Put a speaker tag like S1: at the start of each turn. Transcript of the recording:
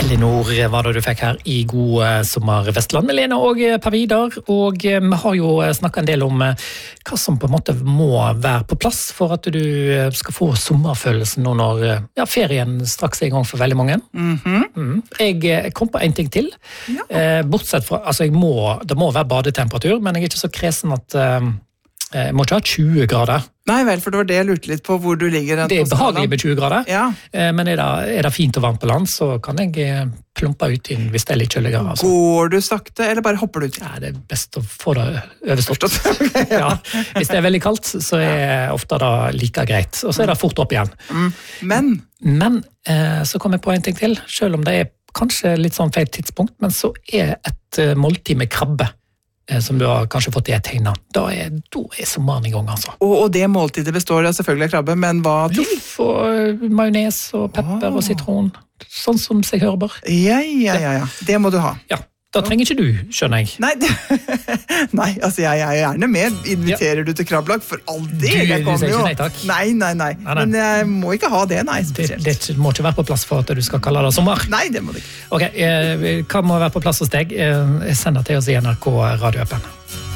S1: Elinor var det du fikk her i God sommer Vestland med Lene og Per Vidar, og vi har jo snakket en del om hva som på en måte må være på plass for at du skal få sommerfølelsen nå når ferien straks er i gang for veldig mange. Jeg kom på en ting til, bortsett fra, altså det må være badetemperatur, men jeg er ikke så kresen at jeg må ikke ha 20 grader.
S2: Nei vel, for det var det jeg lurte litt på hvor du ligger.
S1: Det er behagelig med 20 grader, men er det fint og varmt på land, så kan jeg plumpe ut inn hvis det er litt kjøligere. Altså.
S2: Går du sakte, eller bare hopper du ut?
S1: Ja, det er best å få det overstått. Hvis det er veldig kaldt, så er ofte det like greit, og så er det fort opp igjen. Men så kom jeg på en ting til, selv om det er kanskje litt sånn feil tidspunkt, men så er et måltid med krabbe, som du har kanskje fått i et tegn. Da er sommeren i gang, altså.
S2: Og det måltidet består selvfølgelig av krabbe, men hva til?
S1: Loff og majones og pepper og sitron. Sånn som seg hører bare.
S2: Ja. Det må du ha.
S1: Ja, da trenger ikke du, skjønner jeg.
S2: Nei, altså jeg er gjerne med. Inviterer du til krabbelag for all del?
S1: Du sier ikke nei, takk?
S2: Nei. Men jeg må ikke ha det, nei, spesielt.
S1: Det må ikke være på plass for at du skal kalle det sommer.
S2: Nei, det må det ikke.
S1: Ok, hva må være på plass hos deg? Send det til oss i NRK radioappen.